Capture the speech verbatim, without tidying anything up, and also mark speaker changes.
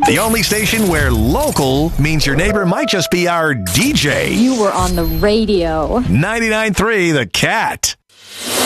Speaker 1: The only station where local means your neighbor might just be our D J.
Speaker 2: You were on the radio.
Speaker 1: ninety-nine point three The Cat.